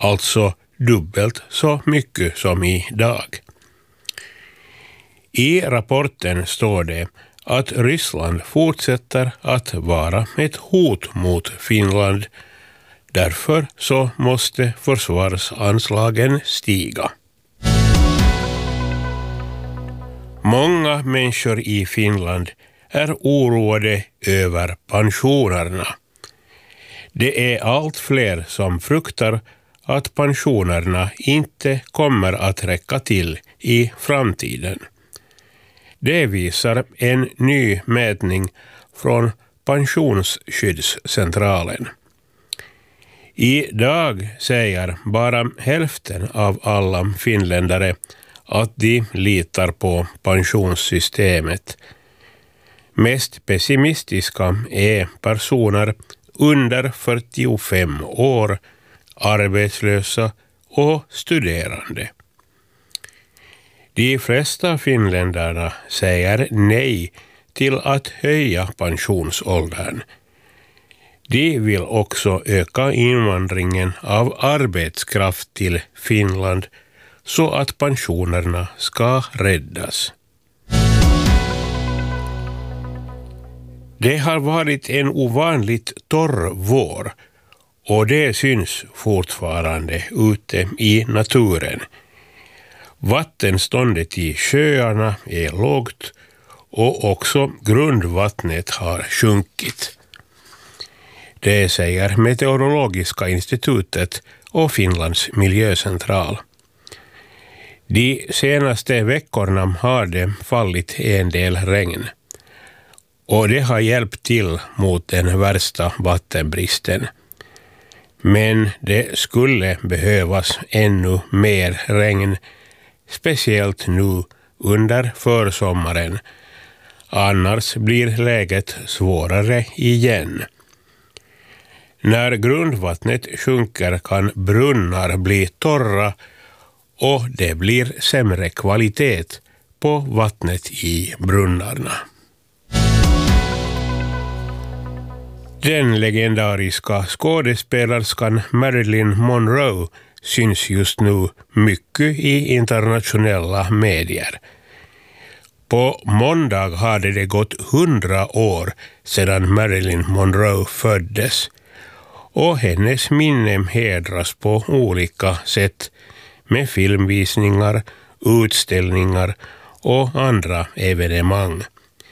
alltså dubbelt så mycket som idag. I rapporten står det att Ryssland fortsätter att vara ett hot mot Finland. Därför så måste försvarsanslagen stiga. Många människor i Finland är oroade över pensionerna. Det är allt fler som fruktar att pensionerna inte kommer att räcka till i framtiden. Det visar en ny mätning från Pensionsskyddscentralen. Idag säger bara hälften av alla finländare att de litar på pensionssystemet. Mest pessimistiska är personer under 45 år, arbetslösa och studerande. De flesta finländarna säger nej till att höja pensionsåldern. De vill också öka invandringen av arbetskraft till Finland så att pensionerna ska räddas. Det har varit en ovanligt torr vår och det syns fortfarande ute i naturen. Vattenståndet i sjöarna är lågt och också grundvattnet har sjunkit. Det säger Meteorologiska institutet och Finlands miljöcentral. De senaste veckorna har det fallit en del regn. Och det har hjälpt till mot den värsta vattenbristen. Men det skulle behövas ännu mer regn, speciellt nu under försommaren. Annars blir läget svårare igen. När grundvattnet sjunker kan brunnar bli torra och det blir sämre kvalitet på vattnet i brunnarna. Den legendariska skådespelerskan Marilyn Monroe syns just nu mycket i internationella medier. På måndag hade det gått 100 år sedan Marilyn Monroe föddes och hennes minne hedras på olika sätt med filmvisningar, utställningar och andra evenemang.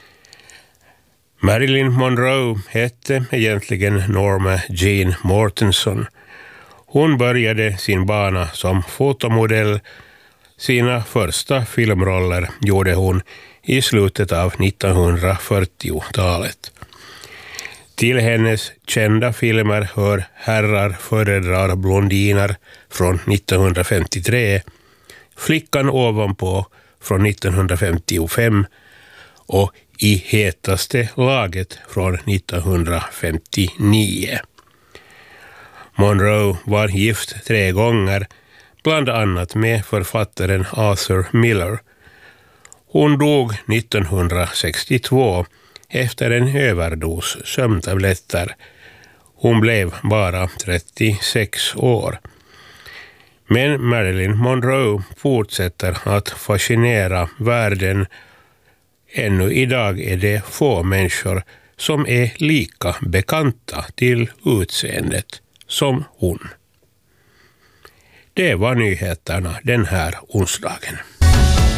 Marilyn Monroe hette egentligen Norma Jean Mortenson. Hon började sin bana som fotomodell. Sina första filmroller gjorde hon i slutet av 1940-talet. Till hennes kända filmer hör Herrar föredrar blondiner från 1953, Flickan ovanpå från 1955 och I hetaste laget från 1959. Monroe var gift 3 gånger, bland annat med författaren Arthur Miller. Hon dog 1962 efter en överdos sömntabletter. Hon blev bara 36 år. Men Marilyn Monroe fortsätter att fascinera världen. Ännu idag är det få människor som är lika bekanta till utseendet som hon. Det var nyheterna den här onsdagen.